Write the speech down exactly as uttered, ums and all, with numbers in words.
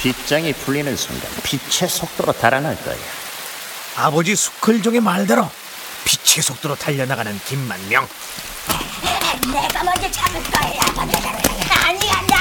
빗장이 풀리는 순간 빛의 속도로 달아날 거야. 아버지 수클종의 말대로 빛의 속도로 달려나가는 김만명. 내가 먼저 잡을 거야. 아니 아니야.